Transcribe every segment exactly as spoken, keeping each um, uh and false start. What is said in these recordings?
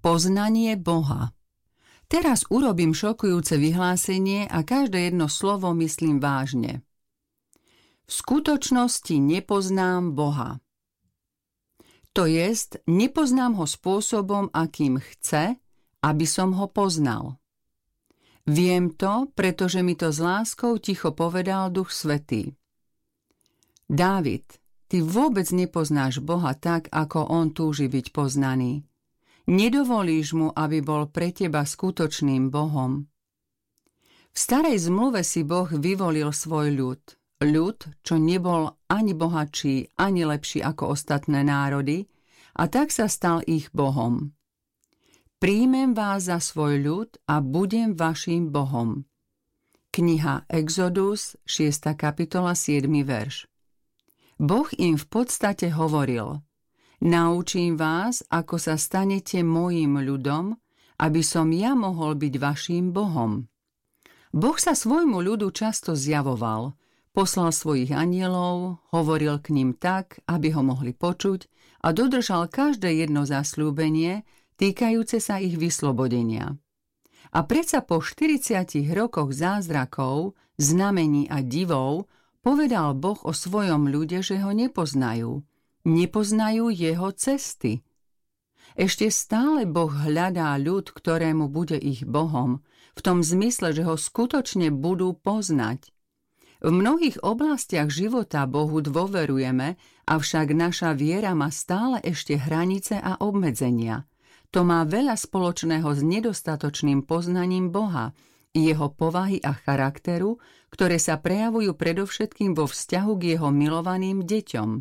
Poznanie Boha. Teraz urobím šokujúce vyhlásenie a každé jedno slovo myslím vážne. V skutočnosti nepoznám Boha. To jest, nepoznám ho spôsobom, akým chce, aby som ho poznal. Viem to, pretože mi to s láskou ticho povedal Duch Svätý. Dávid, ty vôbec nepoznáš Boha tak, ako on túži byť poznaný. Nedovolíš mu, aby bol pre teba skutočným Bohom. V starej zmluve si Boh vyvolil svoj ľud. Ľud, čo nebol ani bohatší, ani lepší ako ostatné národy, a tak sa stal ich Bohom. Príjmem vás za svoj ľud a budem vaším Bohom. Kniha Exodus, šiesta kapitola, siedmy verš. Boh im v podstate hovoril: Naučím vás, ako sa stanete mojím ľudom, aby som ja mohol byť vaším Bohom. Boh sa svojmu ľudu často zjavoval, poslal svojich anjelov, hovoril k ním tak, aby ho mohli počuť a dodržal každé jedno zasľúbenie týkajúce sa ich vyslobodenia. A predsa po štyridsiatich rokoch zázrakov, znamení a divov povedal Boh o svojom ľude, že ho nepoznajú. Nepoznajú jeho cesty. Ešte stále Boh hľadá ľud, ktorému bude ich Bohom, v tom zmysle, že ho skutočne budú poznať. V mnohých oblastiach života Bohu dôverujeme, avšak naša viera má stále ešte hranice a obmedzenia. To má veľa spoločného s nedostatočným poznaním Boha, jeho povahy a charakteru, ktoré sa prejavujú predovšetkým vo vzťahu k jeho milovaným deťom.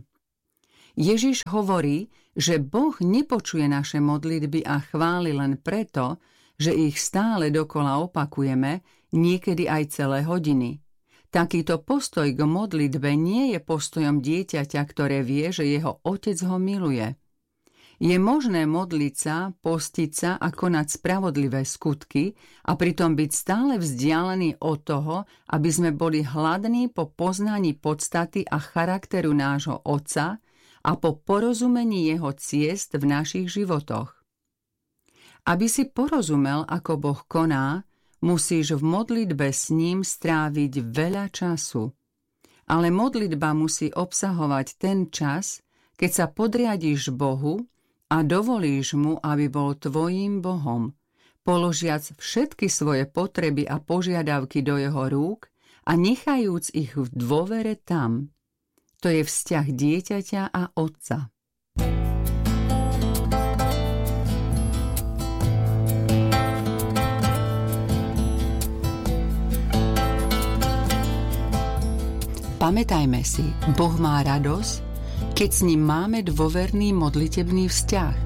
Ježiš hovorí, že Boh nepočuje naše modlitby a chvály len preto, že ich stále dokola opakujeme, niekedy aj celé hodiny. Takýto postoj k modlitbe nie je postojom dieťaťa, ktoré vie, že jeho otec ho miluje. Je možné modliť sa, postiť sa a konať spravodlivé skutky a pritom byť stále vzdialený od toho, aby sme boli hladní po poznaní podstaty a charakteru nášho Otca a po porozumení jeho ciest v našich životoch. Aby si porozumel, ako Boh koná, musíš v modlitbe s ním stráviť veľa času. Ale modlitba musí obsahovať ten čas, keď sa podriadiš Bohu a dovolíš mu, aby bol tvojím Bohom, položiac všetky svoje potreby a požiadavky do jeho rúk a nechajúc ich v dôvere tam. To je vzťah dieťaťa a otca. Pamätajme si, Boh má radosť, keď s ním máme dôverný modlitebný vzťah.